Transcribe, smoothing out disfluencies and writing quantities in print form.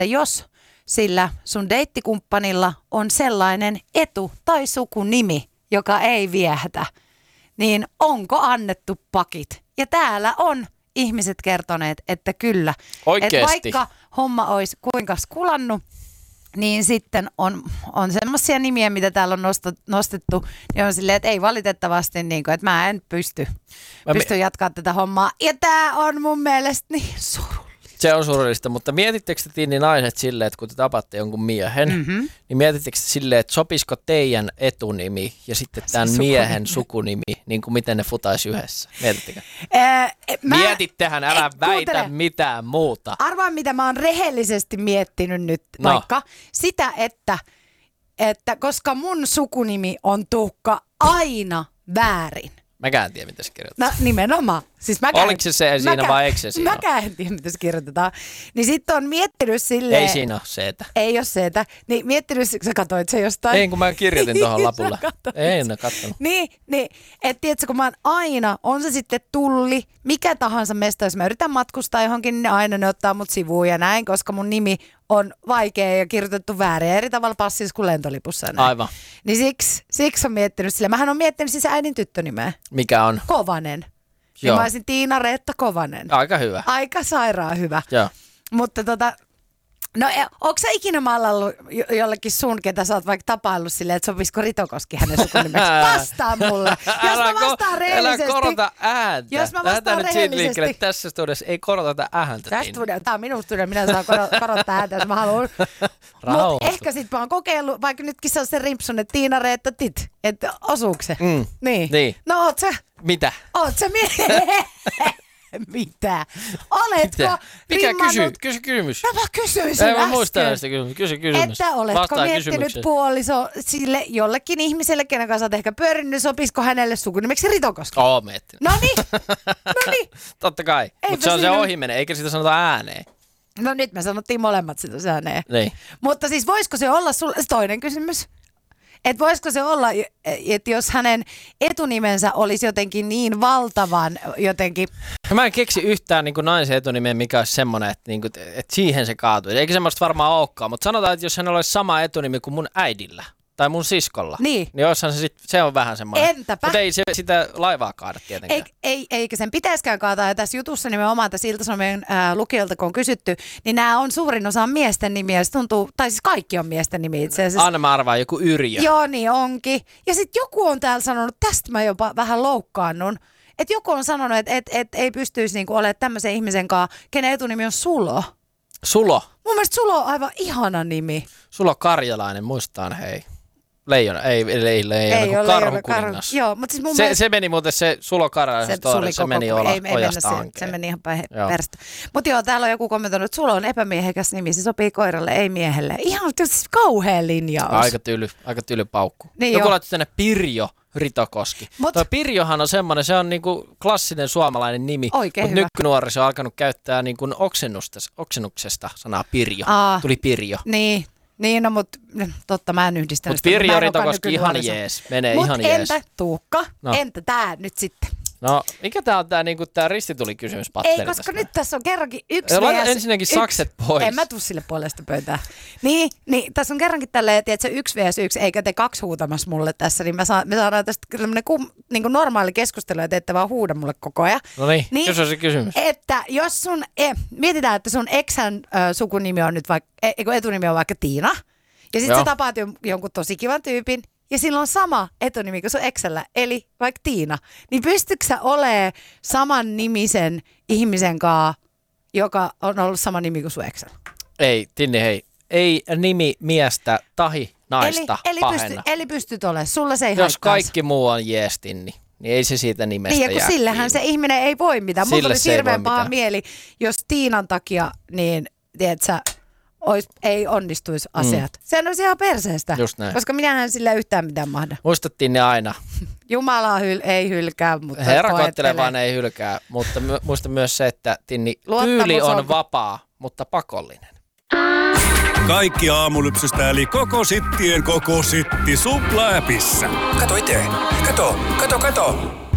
että jos sillä sun deittikumppanilla on sellainen etu- tai sukunimi, joka ei viehätä, niin onko annettu pakit? Ja täällä on ihmiset kertoneet, että kyllä. Oikeesti? Että vaikka homma olisi kuinka skulannut, niin sitten on semmoisia nimiä, mitä täällä on nostettu, niin on silleen, että ei valitettavasti, niin kuin, että mä en pysty jatkamaan tätä hommaa. Ja tää on mun mielestä niin surullista. Se on surullista, mutta mietittekö te Tinni naiset silleen, että kun te tapatte jonkun miehen, niin mietittekö te silleen, että sopisiko teidän etunimi ja sitten tämän miehen sukunimi, niin kuin miten ne futaisi yhdessä? Mietittekö? Mietittehän, älä väitä mitään muuta. Arvaa, mitä mä oon rehellisesti miettinyt nyt, vaikka sitä, että koska mun sukunimi on Tuukka aina väärin. Mäkään en tiedä, mitä se kirjoitetaan. No nimenomaan. Siis oliko se siinä vai eikö se siinä? Mäkään en tiedä, mitä se kirjoitetaan. Niin sitten on miettinyt silleen... Ei siinä ole seetä. Ei ole seetä. Niin miettinyt, sä katsoit se jostain. Ei, kun mä kirjoitin tuohon lapulle. En ole kattonut. Niin. Että tiedätkö, kun mä oon aina, on se sitten tulli, mikä tahansa mesta, jos mä yritän matkustaa johonkin, niin aina ne ottaa mut sivuun ja näin, koska mun nimi on vaikea ja kirjoitettu väärin ja eri tavalla passissa kuin lentolipussa. Näin. Aivan. Niin siksi on miettinyt silleen. Mähän on miettinyt siis äidin tyttönimeä. Mikä on? Kovanen. Ja mä olisin Tiina-Reetta Kovanen. Aika hyvä. Aika sairaan hyvä. Joo. Mutta no ootko sä ikinä mallannut jollekin sun, ketä sä oot vaikka tapaillut silleen, että sopisiko Ritokoski hänen sukunimeksi? Vastaa mulle. Jos mä vastaan rehellisesti. Älä korota ääntä. Jos mä vastaan rehellisesti. Nyt tässä studiossa ei koroteta ääntä. Tää on minun studio, minä saan korottaa ääntä, jos mä haluan. Mutta ehkä sit mä oon kokeillut, vaikka nytkin se on se rimpsun, että Tiina-Reetta Tit. Että osuuko se? Niin. No oot sä? Mitä? Oot sä Mitä? Oletko rimmannut? Kysy kysymys. Mä kysyin sun äsken. Mä muistan näistä kysymys. Että oletko miettinyt puoliso sille jollekin ihmiselle, kenen kanssa olet ehkä pyörinyt, sopisiko hänelle sukunimeksi Ritokoski? Oo, miettinyt. Noniin. Totta kai. Mutta se on se ohimene, eikä sitä sanota ääneen. No nyt me sanottiin molemmat sitä ääneen. Niin. Mutta siis voisiko se olla sulle, toinen kysymys. Että voisiko se olla, että jos hänen etunimensä olisi jotenkin niin valtavan jotenkin... Mä en keksi yhtään niin kuin naisen etunimeä, mikä olisi semmoinen, että, niin kuin, että siihen se kaatui. Eikä semmoista varmaan olekaan, mutta sanotaan, että jos hänellä olisi sama etunimi kuin mun äidillä tai mun siskolla, niin jossain se on vähän semmoinen. Entäpä? Mutta ei se sitä laivaa kaada tietenkään. Eikä sen pitäisikään kaataa. Ja tässä jutussa nimenomaan tässä Ilta-Sanomien lukijoilta, kun on kysytty, niin nämä on suurin osa miesten nimiä. Se tuntuu, tai siis kaikki on miesten nimiä itse asiassa. Anna mä arvaan, joku Yrjö. Joo, niin onkin. Ja sitten joku on täällä sanonut, tästä mä jopa vähän loukkaannun, että joku on sanonut, että ei pystyisi niinku olemaan tämmöisen ihmisen kanssa, kenen etunimi on Sulo. Sulo? Mun mielestä Sulo on aivan ihana nimi. Sulo Karjalainen, muistaan hei. Leijona, ei kun Karhukuningas. Joo, mutta siis mun se meni muuten se Sulo Karjalainen se meni ojasta hankeen. Se meni ihan perästä. Mutta joo, täällä on joku kommentoinut, että Sulo on epämiehekäs nimi, se sopii koiralle, ei miehelle. Ihan siis kauhea linjaus. Aika tyly paukku. Niin joku laittoi tänne Pirjo Ritokoski. Tuo Pirjohan on semmoinen, se on niinku klassinen suomalainen nimi, mutta nykynuoriso on alkanut käyttää niinku oksennuksesta sanaa Pirjo. Tuli Pirjo. Niin, no mutta totta, mä en yhdistänyt sitä. Mutta Pirjo Ritokoski ihan jees, menee ihan jees. Mutta entä Tuukka? No. Entä tää nyt sitten? No, mikä tää on tää niinku tää ristitulikysymys patteri? Ei, koska nyt tässä on kerrankin yksi laita ensinnäkin sakset pois. En mä tuu sille puolesta pöytään. Niin, tässä on kerrankin tälleen, tiedätkö, 1 vs 1, eikä te 2 huutamassa mulle tässä, niin me saadaan tästä tämmönen niinku normaali keskustelu, että ette vaan huuda mulle koko ajan. No niin, kysy se kysymys. Että jos mietitään, että sun eksän sukunimi on nyt vaikka, etunimi on vaikka Tiina, ja sit sä tapaat jonkun tosi kivan tyypin, ja sillä on sama etunimi kuin sun eksällä, eli vaikka Tiina. Niin pystytkö sä olemaan saman nimisen ihmisen kanssa, joka on ollut sama nimi kuin sun eksällä? Ei, Tinni, hei. Ei nimi miestä tahi naista pahenna. Eli pystyt olemaan. Sulla se ei haittaa. Jos kaikki muu on jees, Tinni, niin ei se siitä nimestä jää. Niin, ja kun sillähän se ihminen ei voi mitään. Mulla olisi hirveän paha mieli, jos Tiinan takia, niin tiedät sä, ei onnistuisi asiat. Sehän olisi ihan perseestä, koska minähän sillä yhtään mitään mahda. Muistettiin ne aina. Jumala ei hylkää, mutta Herra koettelee vaan ei hylkää, mutta muista myös se, että Tinni, tyyli on vapaa, mutta pakollinen. Kaikki aamulypsystä eli koko sittien koko sitti Supla-äpissä. Kato itse. Kato.